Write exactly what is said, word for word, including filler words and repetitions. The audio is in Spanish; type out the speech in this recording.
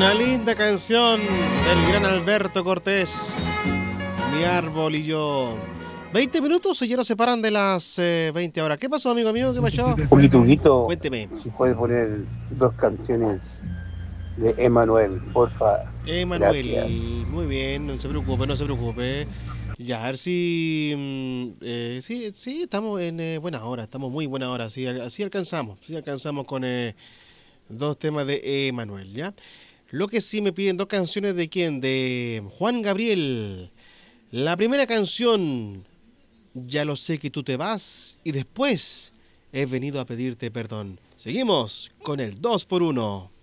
Una linda canción del gran Alberto Cortés. Mi árbol y yo. veinte minutos y ya nos separan de las eh, veinte horas. ¿Qué pasó, amigo mío? ¿Qué pasó? Huguito, Huguito, Cuénteme. si puede poner dos canciones de Emanuel, porfa. Emanuel, Gracias. muy bien, no se preocupe, no se preocupe. Ya, a ver si... mm, eh, sí, sí, estamos en eh, buena hora, estamos muy buena hora. Sí, al- así alcanzamos, sí alcanzamos con eh, dos temas de Emanuel, ¿ya? Lo que sí me piden dos canciones de quién, de Juan Gabriel. La primera canción, ya lo sé que tú te vas, y después he venido a pedirte perdón. Seguimos con el dos por uno.